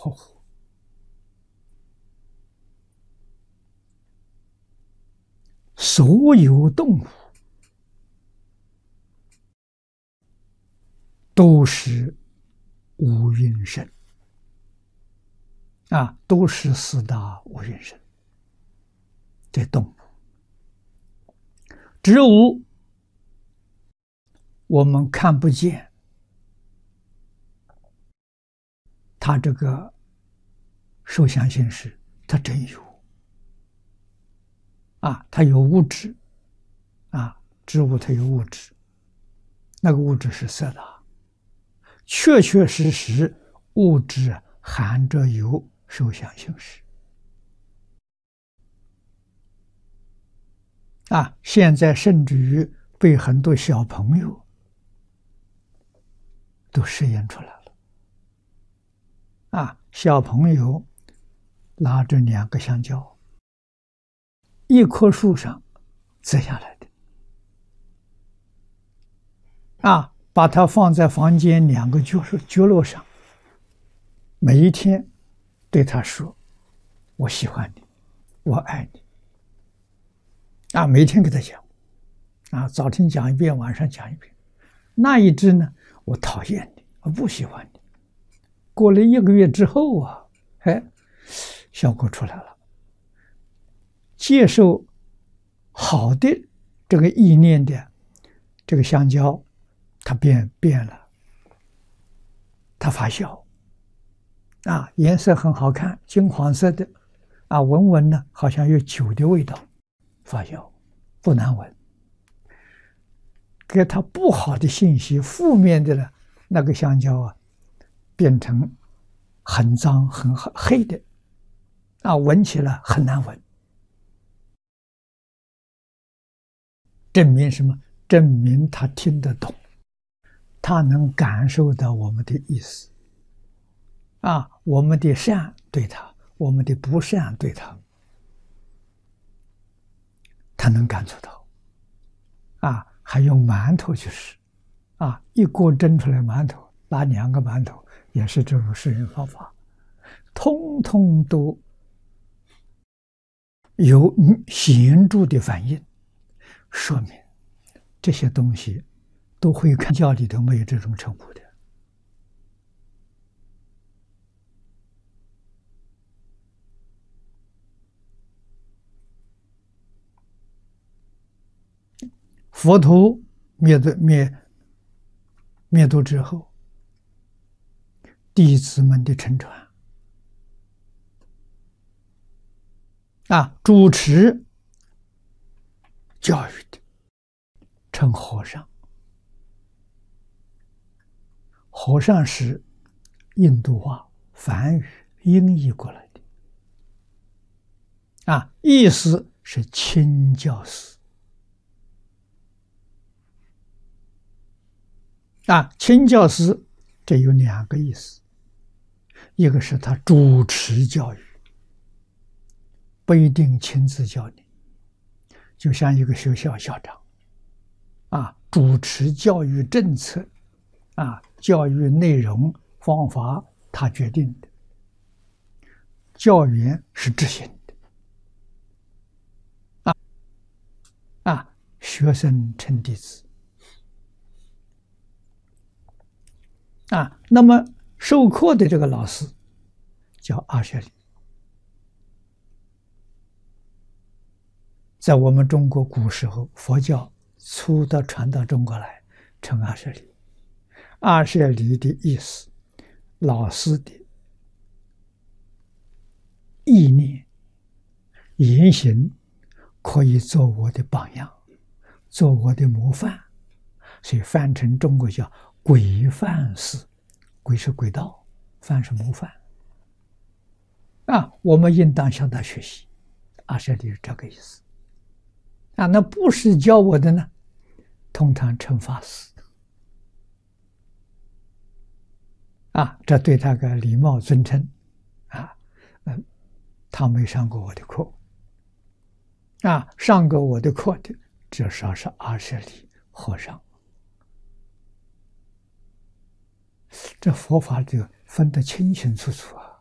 活活。所有动物都是无蕴生啊，都是四大无蕴生。这动物，植物我们看不见，它这个受想行识，它真有啊，它有物质啊，植物它有物质，那个物质是色大，确确实实物质含着有受想行识啊。现在甚至于被很多小朋友都实验出来了啊！小朋友拿着2个香蕉，一棵树上摘下来的啊，把它放在房间2个角落上，每一天对他说：“我喜欢你，我爱你。”啊，每天给他讲啊，早晨讲一遍，晚上讲一遍。那一只呢，我讨厌你，我不喜欢你。过了1个月之后啊，哎，效果出来了。接受好的这个意念的这个香蕉，它变了，它发酵啊，颜色很好看，金黄色的啊，闻闻呢好像有酒的味道，发酵不难闻。给它不好的信息，负面的呢，那个香蕉啊，变成很脏很黑的啊，闻起来很难闻。证明什么？证明他听得懂，他能感受到我们的意思啊，我们的善对他，我们的不善对他，他能感受到啊。还用馒头去试啊，一锅蒸出来馒头，拿2个馒头，也是这种实验方法，通通都有显著的反应，说明这些东西都会看教里头没有这种称呼的。佛陀灭度之后，弟子们的乘传啊，主持教育的称和尚。和尚是印度话梵语音译过来的啊，意思是亲教师啊。亲教师这有2个意思，一个是他主持教育，不一定亲自教你，就像一个学校校长啊，主持教育政策啊，教育内容方法他决定的，教员是执行的啊，学生称弟子啊。那么授课的这个老师叫阿舍利，在我们中国古时候佛教初的传到中国来，称阿舍利。阿舍利的意思，老师的意念言行可以做我的榜样，做我的模范，所以翻成中国叫轨范式。轨是轨道，范是模范啊，我们应当向他学习。阿舍利是这个意思啊。那不是教我的呢，通常称法师啊，这对他个礼貌尊称啊。他没上过我的课啊，上过我的课的至少是阿舍利和尚。这佛法就分得清清楚楚啊。